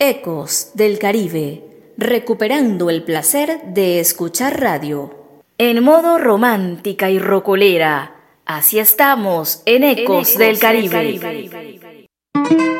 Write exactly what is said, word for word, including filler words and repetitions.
Ecos del Caribe, recuperando el placer de escuchar radio. En modo romántica y rocolera, así estamos en Ecos, en Ecos del Caribe. Del Caribe.